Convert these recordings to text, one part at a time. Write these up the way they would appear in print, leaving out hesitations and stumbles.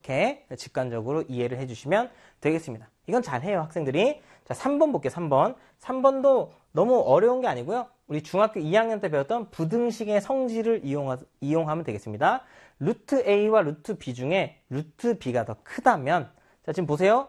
이렇게 직관적으로 이해를 해주시면 되겠습니다. 이건 잘해요, 학생들이. 자, 3번 볼게요, 3번. 3번도 너무 어려운 게 아니고요. 우리 중학교 2학년 때 배웠던 부등식의 성질을 이용하면 되겠습니다. 루트 A와 루트 B 중에 루트 B가 더 크다면, 자, 지금 보세요.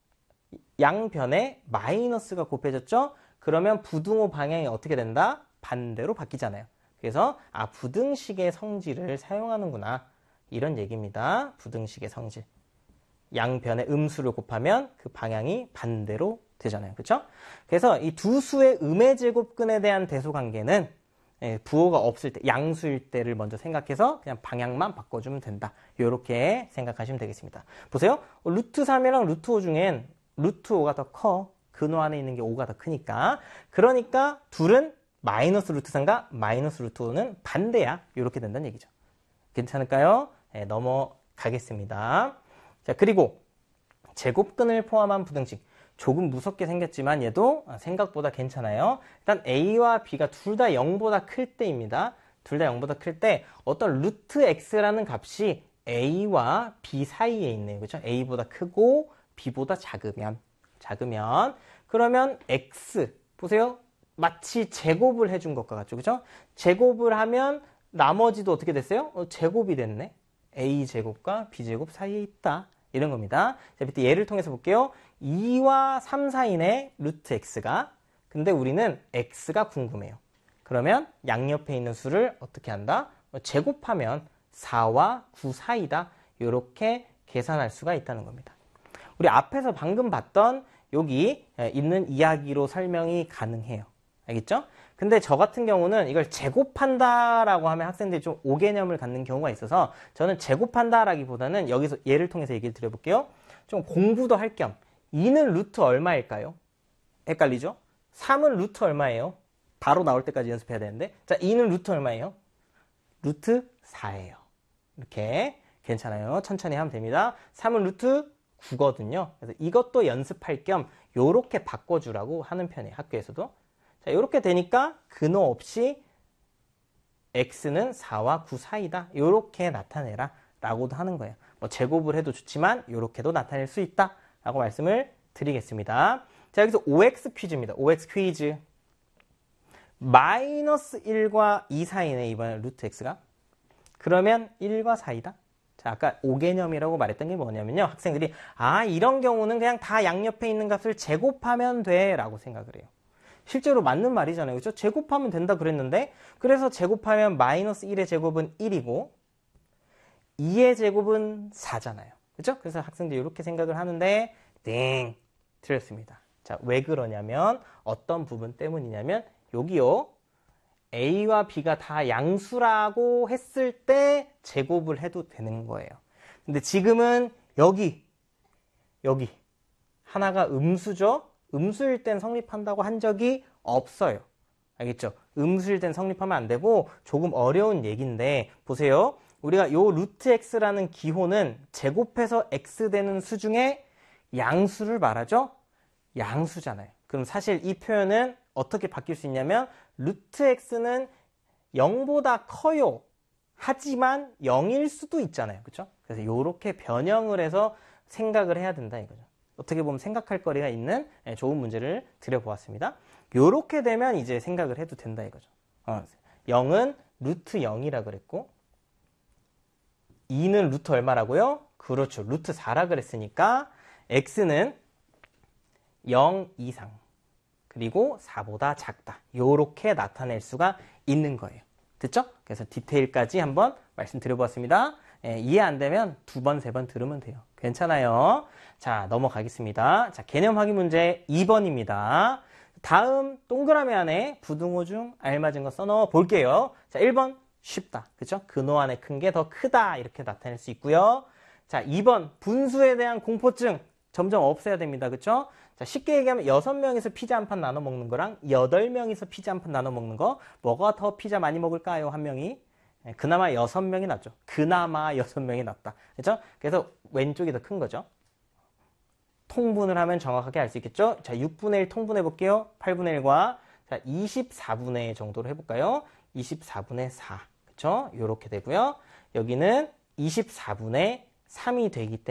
양변에 마이너스가 곱해졌죠? 그러면 부등호 방향이 어떻게 된다? 반대로 바뀌잖아요. 그래서 부등식의 성질을 사용하는구나. 이런 얘기입니다. 부등식의 성질. 양변에 음수를 곱하면 그 방향이 반대로 되잖아요. 그렇죠? 그래서 이 두 수의 음의 제곱근에 대한 대소관계는 부호가 없을 때, 양수일 때를 먼저 생각해서 그냥 방향만 바꿔주면 된다. 이렇게 생각하시면 되겠습니다. 보세요. 루트 3이랑 루트 5 중엔 루트 5가 더 커. 근호 안에 있는 게 5가 더 크니까. 그러니까 둘은 마이너스 루트 3과 마이너스 루트 5는 반대야. 이렇게 된다는 얘기죠. 괜찮을까요? 네, 넘어가겠습니다. 자, 그리고 제곱근을 포함한 부등식. 조금 무섭게 생겼지만 얘도 생각보다 괜찮아요. 일단 A와 B가 둘 다 0보다 클 때입니다. 둘 다 0보다 클 때 어떤 루트 X라는 값이 A와 B 사이에 있네요. 그렇죠? A보다 크고 B보다 작으면 그러면 X 보세요. 마치 제곱을 해준 것과 같죠. 그죠? 제곱을 하면 나머지도 어떻게 됐어요? 제곱이 됐네. A제곱과 B제곱 사이에 있다. 이런 겁니다. 자, 밑에 예를 통해서 볼게요. 2와 3 사이네 루트 X가. 근데 우리는 X가 궁금해요. 그러면 양옆에 있는 수를 어떻게 한다? 제곱하면 4와 9 사이다. 이렇게 계산할 수가 있다는 겁니다. 우리 앞에서 방금 봤던 여기 있는 이야기로 설명이 가능해요. 알겠죠? 근데 저 같은 경우는 이걸 제곱한다라고 하면 학생들이 좀 오개념을 갖는 경우가 있어서 저는 제곱한다라기보다는 여기서 예를 통해서 얘기를 드려볼게요. 좀 공부도 할 겸 2는 루트 얼마일까요? 헷갈리죠? 3은 루트 얼마예요? 바로 나올 때까지 연습해야 되는데 자, 2는 루트 얼마예요? 루트 4예요. 이렇게 괜찮아요. 천천히 하면 됩니다. 3은 루트 9거든요. 그래서 이것도 연습할 겸 요렇게 바꿔주라고 하는 편이에요. 학교에서도. 자, 이렇게 되니까 근호 없이 x는 4와 9 사이다. 이렇게 나타내라 라고도 하는 거예요. 뭐 제곱을 해도 좋지만 이렇게도 나타낼 수 있다 라고 말씀을 드리겠습니다. 자, 여기서 OX 퀴즈입니다. OX 퀴즈. 마이너스 1과 2 사이네, 이번에 루트 x가. 그러면 1과 4이다. 자, 아까 오개념이라고 말했던 게 뭐냐면요. 학생들이 이런 경우는 그냥 다 양옆에 있는 값을 제곱하면 돼 라고 생각을 해요. 실제로 맞는 말이잖아요. 그렇죠? 제곱하면 된다 그랬는데 그래서 제곱하면 마이너스 1의 제곱은 1이고 2의 제곱은 4잖아요. 그렇죠? 그래서 학생들이 이렇게 생각을 하는데 땡! 틀렸습니다. 자, 왜 그러냐면 어떤 부분 때문이냐면 여기요. A와 B가 다 양수라고 했을 때 제곱을 해도 되는 거예요. 근데 지금은 여기 하나가 음수죠? 음수일 땐 성립한다고 한 적이 없어요. 알겠죠? 음수일 땐 성립하면 안 되고 조금 어려운 얘기인데 보세요. 우리가 요 루트 x라는 기호는 제곱해서 x 되는 수 중에 양수를 말하죠? 양수잖아요. 그럼 사실 이 표현은 어떻게 바뀔 수 있냐면 루트 x는 0보다 커요. 하지만 0일 수도 있잖아요. 그렇죠? 그래서 이렇게 변형을 해서 생각을 해야 된다 이거죠. 어떻게 보면 생각할 거리가 있는 좋은 문제를 드려보았습니다. 이렇게 되면 이제 생각을 해도 된다 이거죠. 0은 루트 0이라 그랬고 2는 루트 얼마라고요? 그렇죠. 루트 4라 그랬으니까 x는 0 이상 그리고 4보다 작다. 이렇게 나타낼 수가 있는 거예요. 됐죠? 그래서 디테일까지 한번 말씀드려보았습니다. 이해 안 되면 2번, 3번 들으면 돼요. 괜찮아요. 자, 넘어가겠습니다. 자, 개념 확인 문제 2번입니다. 다음 동그라미 안에 부등호 중 알맞은 거 써넣어 볼게요. 자, 1번 쉽다. 그죠? 근호 안에 큰 게 더 크다. 이렇게 나타낼 수 있고요. 자, 2번 분수에 대한 공포증 점점 없애야 됩니다. 그죠? 자, 쉽게 얘기하면 6명이서 피자 한 판 나눠 먹는 거랑 8명이서 피자 한 판 나눠 먹는 거 뭐가 더 피자 많이 먹을까요? 한 명이? 그나마 6명이 낫죠. 그나마 6명이 낫다. 그렇죠? 그래서 왼쪽이 더 큰 거죠. 통분을 하면 정확하게 알 수 있겠죠? 자, 6분의 1 통분해 볼게요. 8분의 1과 자, 24분의 1 정도로 해볼까요? 24분의 4. 그렇죠? 이렇게 되고요. 여기는 24분의 3이 되기 때문에